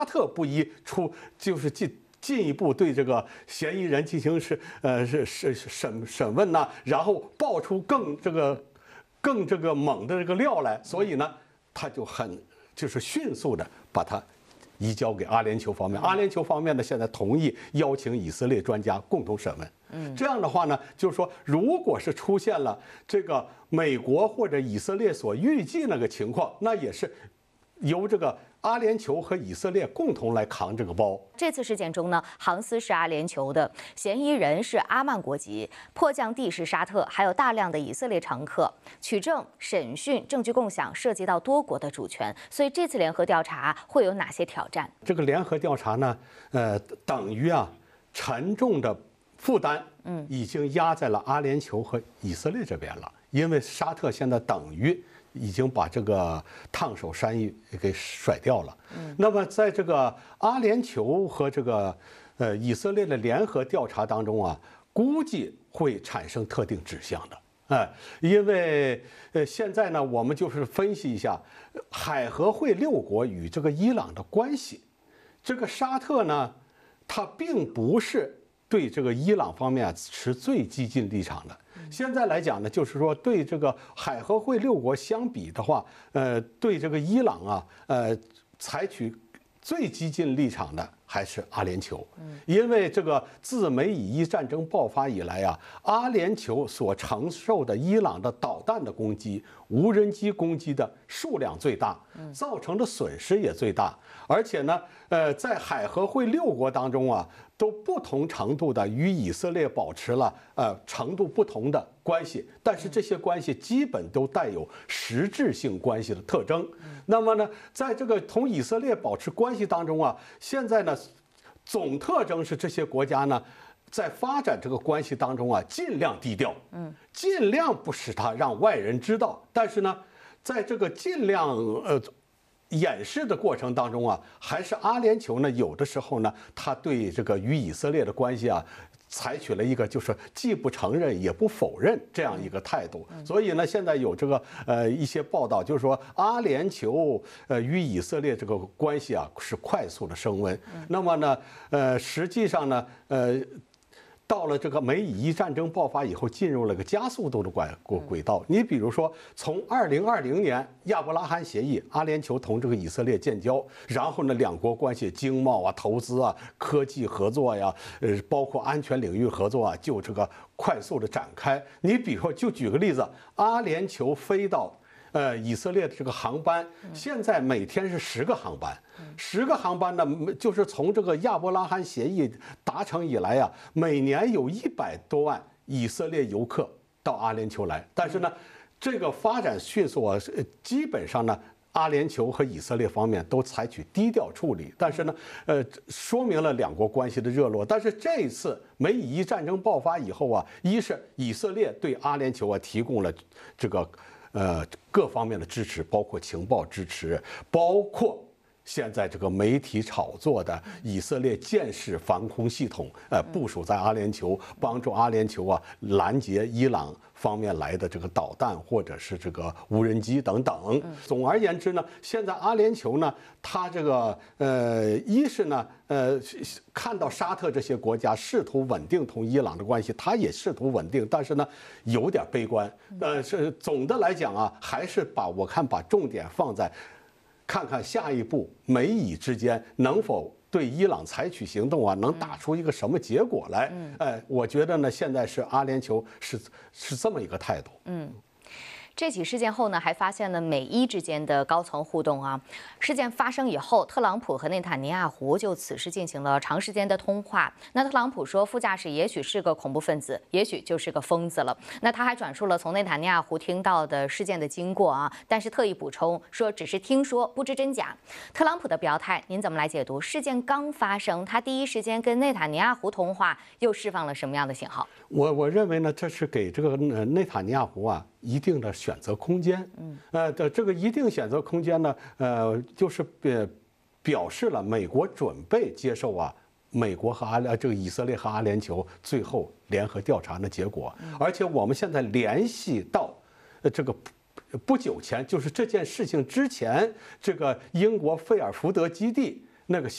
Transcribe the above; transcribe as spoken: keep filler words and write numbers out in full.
特不宜出就是进。进一步对这个嫌疑人进行是呃是是审审问呐，然后爆出更这个更这个猛的这个料来，所以呢，他就很就是迅速的把他移交给阿联酋方面。阿联酋方面呢，现在同意邀请以色列专家共同审问。嗯，这样的话呢，就是说，如果是出现了这个美国或者以色列所预计那个情况，那也是由这个阿联酋和以色列共同来扛这个包。 这次事件中呢，航司是阿联酋的，嫌疑人是阿曼国籍，迫降地是沙特，还有大量的以色列乘客。取证、审讯、证据共享涉及到多国的主权，所以这次联合调查会有哪些挑战？ 这个联合调查呢，呃，等于啊，沉重的负担，嗯，已经压在了阿联酋和以色列这边了，因为沙特现在等于已经把这个烫手山芋给甩掉了。嗯，那么在这个阿联酋和这个呃以色列的联合调查当中啊，估计会产生特定指向的。哎，因为呃现在呢，我们就是分析一下海合会六国与这个伊朗的关系。这个沙特呢，它并不是对这个伊朗方面持最激进立场的。现在来讲呢，就是说对这个海合会六国相比的话，呃，对这个伊朗啊，呃，采取最激进立场的还是阿联酋。因为这个自美以伊战争爆发以来啊，阿联酋所承受的伊朗的导弹的攻击、无人机攻击的数量最大，造成的损失也最大。而且呢，呃，在海合会六国当中啊，都不同程度的与以色列保持了呃程度不同的关系，但是这些关系基本都带有实质性关系的特征。那么呢，在这个同以色列保持关系当中啊，现在呢，总特征是这些国家呢，在发展这个关系当中啊，尽量低调，嗯，尽量不使它让外人知道。但是呢，在这个尽量呃。掩饰的过程当中啊，还是阿联酋呢，有的时候呢，他对这个与以色列的关系啊，采取了一个就是既不承认也不否认这样一个态度。所以呢，现在有这个呃一些报道，就是说阿联酋呃与以色列这个关系啊是快速的升温。那么呢，呃，实际上呢，呃。到了这个美以伊战争爆发以后，进入了个加速度的轨轨道。你比如说，从二零二零年亚伯拉罕协议，阿联酋同这个以色列建交，然后呢，两国关系经贸啊、投资啊、科技合作呀，呃，包括安全领域合作啊，就这个快速的展开。你比如说，就举个例子，阿联酋飞到。呃，以色列的这个航班现在每天是十个航班，十个航班呢，就是从这个亚伯拉罕协议达成以来啊，每年有一百多万以色列游客到阿联酋来。但是呢，这个发展迅速啊，基本上呢，阿联酋和以色列方面都采取低调处理。但是呢，呃，说明了两国关系的热络。但是这一次美以伊战争爆发以后啊，一是以色列对阿联酋啊提供了这个。呃，各方面的支持，包括情报支持，包括现在这个媒体炒作的以色列箭式防空系统，呃，部署在阿联酋，帮助阿联酋啊拦截伊朗方面来的这个导弹或者是这个无人机等等。总而言之呢，现在阿联酋呢，它这个呃，一是呢，呃，看到沙特这些国家试图稳定同伊朗的关系，它也试图稳定，但是呢，有点悲观。呃，是总的来讲啊，还是把我看把重点放在。看看下一步美以之间能否对伊朗采取行动啊，能打出一个什么结果来？哎，我觉得呢，现在是阿联酋是是这么一个态度。嗯。 这起事件后呢，还发现了美伊之间的高层互动啊。事件发生以后，特朗普和内塔尼亚胡就此事进行了长时间的通话。那特朗普说，副驾驶也许是个恐怖分子，也许就是个疯子了。那他还转述了从内塔尼亚胡听到的事件的经过啊，但是特意补充说只是听说，不知真假。特朗普的表态，您怎么来解读？事件刚发生，他第一时间跟内塔尼亚胡通话，又释放了什么样的信号？ 我我认为呢，这是给这个呃内塔尼亚胡啊。一定的选择空间，嗯，呃的这个一定选择空间呢，呃，就是表表示了美国准备接受啊，美国和阿联这个以色列和阿联酋最后联合调查的结果，而且我们现在联系到，呃这个不久前，就是这件事情之前，这个英国费尔福德基地那个。